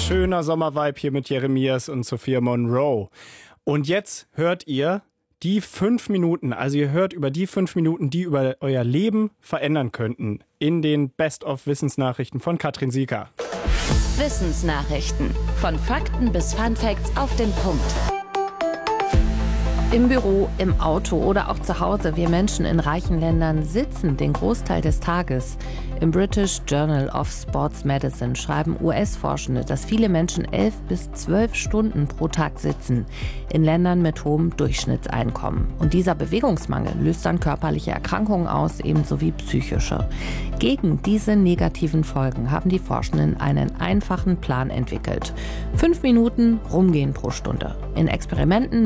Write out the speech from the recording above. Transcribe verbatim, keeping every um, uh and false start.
Schöner Sommervibe hier mit Jeremias und Sophia Monroe. Und jetzt hört ihr die fünf Minuten, also ihr hört über die fünf Minuten, die über euer Leben verändern könnten, in den Best-of-Wissensnachrichten von Katrin Sieker. Wissensnachrichten. Von Fakten bis Funfacts auf den Punkt. Im Büro, im Auto oder auch zu Hause. Wir Menschen in reichen Ländern sitzen den Großteil des Tages. Im British Journal of Sports Medicine schreiben U S-Forschende, dass viele Menschen elf bis zwölf Stunden pro Tag sitzen. In Ländern mit hohem Durchschnittseinkommen. Und dieser Bewegungsmangel löst dann körperliche Erkrankungen aus, ebenso wie psychische. Gegen diese negativen Folgen haben die Forschenden einen einfachen Plan entwickelt. Fünf Minuten rumgehen pro Stunde. In Experimenten